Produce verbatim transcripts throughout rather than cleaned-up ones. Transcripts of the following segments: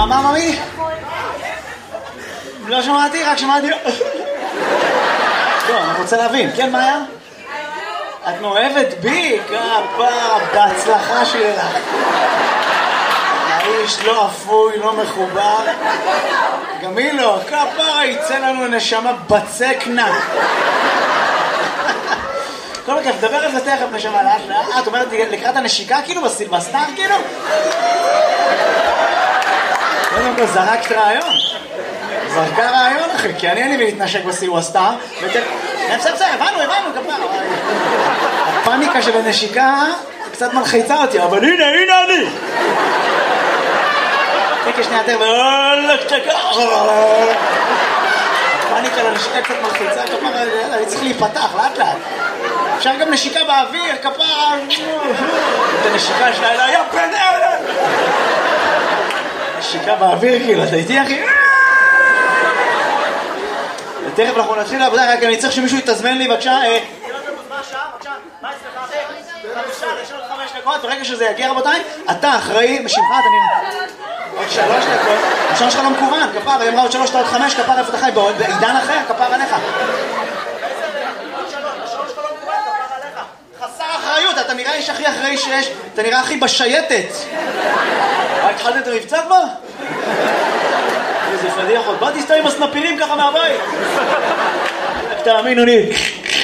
מה, מה, ממי? לא שמעתי, רק שמעתי... טוב, אני רוצה להבין. כן, מה היה? את מאוהבת בי? כפרה, בהצלחה שלך. האיש לא אפוי, לא מחובר. גם היא לא, כפרה, יצא לנו נשמה בצקנה. כל מקרה, תדבר על זה תכף נשמה לאט לאט. את אומרת לקראת הנשיקה כאילו בסילבסטר כאילו? קודם כל זרקת רעיון. זרקה רעיון אחי, כי אני אין לי להתנשק בסילבסטר. בסדר, בסדר, הבנו, הבנו, כפרה. הפאניקה של הנשיקה קצת מלחיצה אותי, אבל הנה, הנה אני. תקה שנייה יותר, הפאניקה לנשיקה קצת מלחיצה, כפרה, אני צריך להיפתח, לאט לאט. אפשר גם נשיקה באוויר, כפרה, את הנשיקה שלה, אלא, יא בן ארן! נשיקה באוויר, כאילו, אתה איתי, אחי? ותכף אנחנו נתחיל לעבודה, רק אני צריך שמישהו יתזמן לי, בבקשה. מה השעה? בבקשה, מה אצלך? חמישה, יש עוד חמש דקות, ברגע שזה יגיע רבותיי, אתה אחראי, משמך, אתה נראה. עוד שלוש דקות, השעון שלך לא מקוון, כפר, היא אמרה עוד שלוש, עוד חמש, כפר, איפה אתה חי? בעידן אחר, כפר עליך. אתה נראה איש הכי אחראי שיש, אתה נראה הכי בשייטת. רק התחלת את המבצע כבר? איזה פדיח עוד, באתי סתם עם הסנפירים ככה מהבית. תאמינו לי.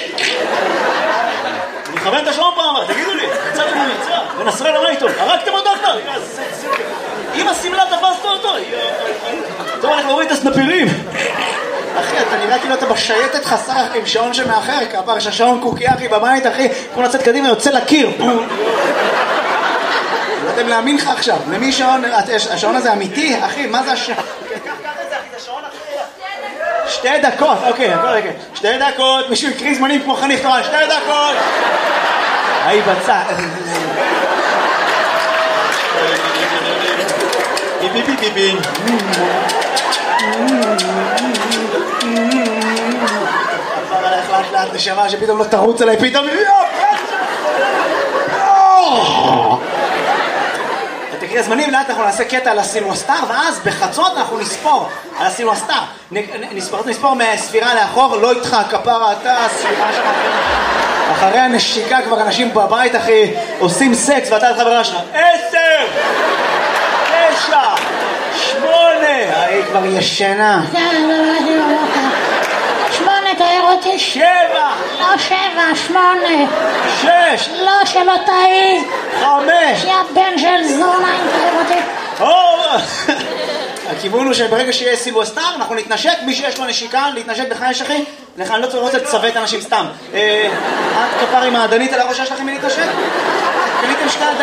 אני מכוון את השעון פעם, תגידו לי, יצאתם למבצע, ונסראללה מה איתו? הרגתם אותו דוקטור? עם הסמלה תפסת אותו. טוב, אנחנו רואים את הסנפירים. אחי, אתה נראה כאילו אתה בשייטת חסר עם שעון שמאחר, כפר, יש השעון קוקי, אחי, בבית, אחי, כמו לצאת קדימה, יוצא לקיר. לא יודעים להאמין לך עכשיו, למי שעון, השעון הזה אמיתי, אחי, מה זה השעון? קח את זה, אחי, זה שעון אחר. שתי דקות, אוקיי, הכל רגע. שתי דקות, מישהו יקריא זמנים כמו חניך תורן, שתי דקות. היי בצע. ביבי ביבי ביבי. עבר עליך לאט לאט נשמה שפתאום לא תרוץ עליי פתאום תקריא הזמנים לאט אנחנו נעשה קטע על הסילבסטר ואז בחצות אנחנו נספור על הסילבסטר נספור מהספירה לאחור לא איתך כפרה אתה הספירה שלך אחרי הנשיקה כבר אנשים בבית אחי עושים סקס ואתה את חברה שלך עשר תשע שמונה היא כבר ישנה שמונה תאר אותי שבע לא שבע, שמונה שש לא שלא תאי חמש יא בן של זונה אם תאר אותי הכיוון הוא שברגע שיהיה סילבסטר אנחנו נתנשק מי שיש לו נשיקה להתנשק בחייש אחי לך אני לא רוצה לצוות אנשים סתם את כפר עם העדנית על הראש שלכם מלהתנשק? קניתם שתי